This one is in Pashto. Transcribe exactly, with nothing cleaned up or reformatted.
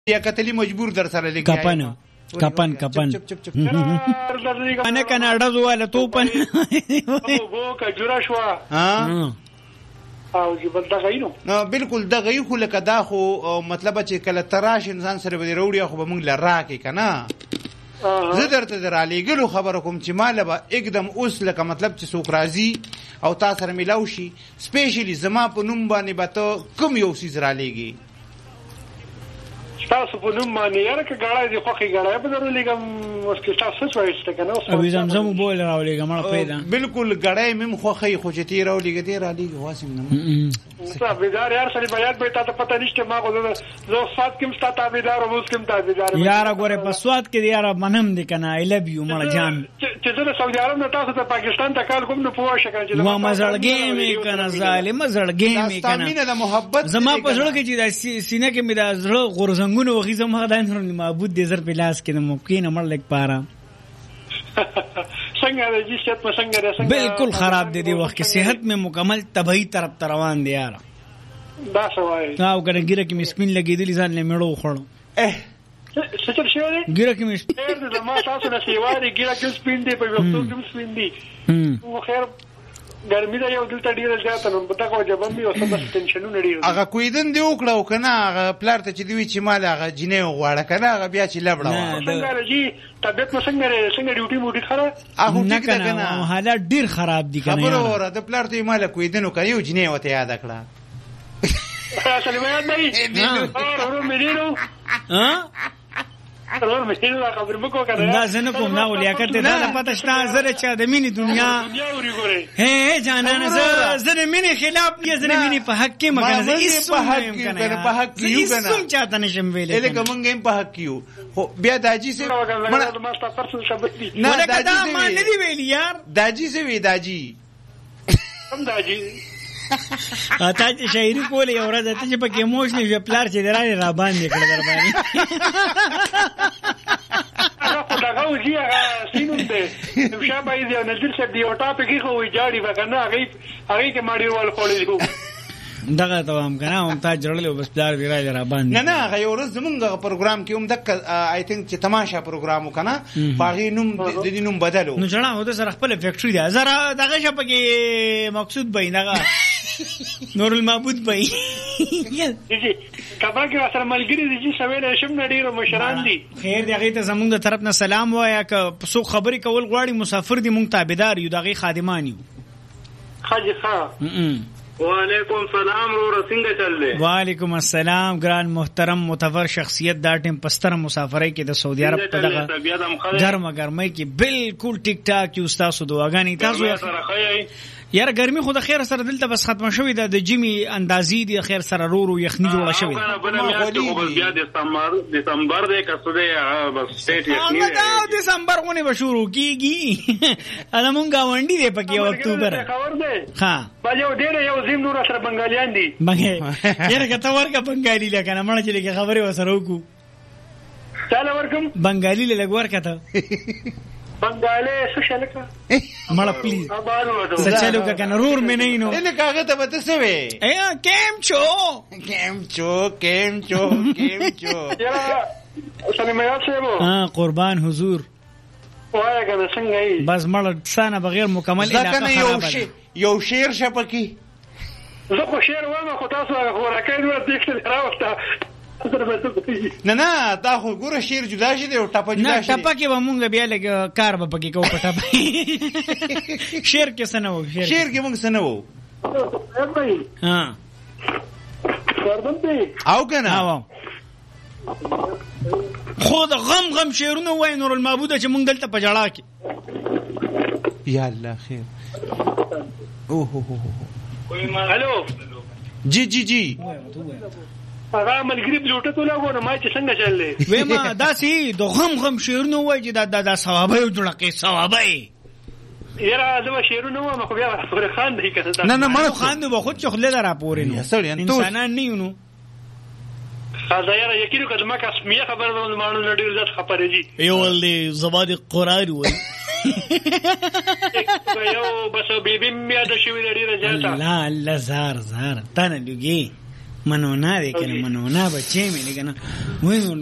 یا کتلی مجبور در سره لګي کپن کپن کپن انا کناډا زواله تو پن وو کجورا شو ها او جبل دا غینو نو بالکل دا غي خو لکه دا خو مطلب چې کله تراش انسان سره به وروړي خو به موږ لراکې کنه زه درته درالي ګلو خبر کوم چې مال به एकदम اوس لکه مطلب چې څوک راځي او تاسو سره ملاو شي سپیشلی زما په نوم باندې به ته کوم یو سیز را لېږي تاسو په نوم باندې یاره کې غاړه دي خوخي غاړه په ضروري لګم مسکه تاسو څه وایسته کنه او زمزم بول راولېګم مړ پیدا بالکل غاړه مم خوخي خو چې تی راولېګ تی را لېږي واسم نه تابعدار یار سره بیان به تاسو پته نشته ما غو زه فات کوم ستا تابعدار او مسکم تابعدار یار غوره په سواد کې یار منم دي کنه ای لوف یو مړ جان چې زه سعودي عرب نه تاسو ته پاکستان ته کال کوم نه پوه شکه چې ما مزړګې می کنه ظالم مزړګې می کنه مینه د محبت زما په زړه کې چې د سینې کې می د زړه غورزنګونو وغي زما د انسان معبود دې زر په لاس کې د ممکن امر لیک پاره څنګه د جسد په څنګه ده بالکل خراب دي دی وخت کې صحت مې مکمل تباہی طرف روان دی یار دا سوای او کنه ګیره کې مسکین لګیدلی ځان له میړو خړو اه څه څه شوی ګیره کې مسکین د ما تاسو نه سیواري ګیره کې سپین دی په وختو کې سپین دی نو خیر ګرمي دا یو دلته ډیره زیاته نو په تاسو جواب مې اوسه بس ټینشنونه ډیر هغه کویدن دی وکړو کنه هغه پلار ته چې دی چې مال هغه جنې غواړه کنه هغه بیا چې لبړه څنګه راځي طبيعت مې څنګه څنګه ډیوټي موټي خره هغه نه کنه حالات ډیر خراب دي کنه خبر اوره د پلار ته مال کویدن کړیو جنې وته یاد کړه اصل مې یاد نه اورو مې دیرو ها ضرور مې لا خبر مکو کنه دا زنه کوم نو لیاقت ته دا پته شته زره چا د مینې دنیا هه جانانه زه زره مینې خلاف کې زره مینې په حق کې مګر زه هیڅ په حق کې په حق کې یو کنه څنګه چاته نشم ویلې اله کوم هم په حق کې یو خو بیا داجی سي نه دا دا ما نه دی ویلی یار داجی سي وی داجی کوم داجی تا چې شاعري کولې یو ورځ ته چې پکې موشنې جو پلار چې درانه را باندې کړ در باندې هغه دا غوږی هغه سینوم ته شابه یې یو نظر څه دی او ټاپک یې خو جاړي وکنه هغه هغه کې ماډي ول خولې دي دغه ته هم کنه هم تا جوړلې بس پلار دی را باندې نه نه هغه یو ورځ زمونږ پروګرام کې هم دک آی تھنک چې تماشا پروګرام وکنه باغی نوم د دې نوم بدلو نو جنا هو د سره خپل فیکټری دی زرا دغه شپه کې مقصود بینغه نور المعبود بای جی کبا کې سره ملګری دي چې سوي شم نډیرو مشران دي خیر دی هغه ته زمونږ د طرف نه سلام وایا ک څو خبري کول غواړي مسافر دي مونږ تابعدار یو دغه خادمان یو خاجي ښا وعلیکم سلام رو رسنګ چل دی وعلیکم السلام ګران محترم متور شخصیت دا ټیم پستر مسافرای کې د سعودي عرب په دغه ګرمه ګرمۍ کې بالکل ټیک ټاک یو تاسو دعاګانې تاسو یار ګرمي خو د خیر سره دلته بس ختمه شوې ده د جمی اندازې دی خیر سره رو رو یخني جوړه شوې ده بل میاشت خو بیا دسمبر دسمبر د کسره بس سټیټ یخني دی دا دسمبر غونې بشورو کیږي انا مونږ غونډي دی پکې اکتوبر خبر ده ها بل یو ډېر یو زم نور سره بنگالیان دي مګه یره کته ورګه بنگالی لکه مړ چې لکه خبره وسره وکړو چاله ورکم بنگالی له ورکته بنگاله سوشالکا مړه پلیز سچلو کنه رور مې نه نو اله کاغه ته پته سوي اے کیم چو کیم چو کیم چو کیم چو یلا سلام یاسبو ها قربان حضور وای کنه څنګه ای بس مړه سانه بغیر مکمل علاقه خراب یو شیر شپکی زه خو شیر وایم خو تاسو هغه راکې نو دښته راوسته نه نه دا خو ګوره شیر جدا شي دی او ټاپه جدا شي نه ټاپه کې به مونږ بیا لګ کار به پکې کوو پټه شیر کې سنو شیر شیر کې مونږ سنو ها ورته دی او کنه او خو د غم غم شیرونه وای نور المعبود چې مونږ دلته پجاړه کې یا الله خیر او هو هو هلو جی جی جی هغه ملګری بلوټه ته لاګو نو ما چې څنګه چللې وې ما داسي د غم غم شیرونه وای چې دا د ثواب یو جوړه کې ثواب یې یاره زما شیرونه ما خو بیا پر خان دی کنه نه نه ما خان دی خو چې خله درا پورې نو انسانان نه یو نو خاصه یاره یکینو کله ما کس مې خبر ونه مانو نډیر ځات خبرې جی یو ولې زباد قرار وای یو بس بیبي مې د شوی ډیره ځاته لا الله زار زار تنه لګي منونا دی کنه منونا بچې مې نه کنه وای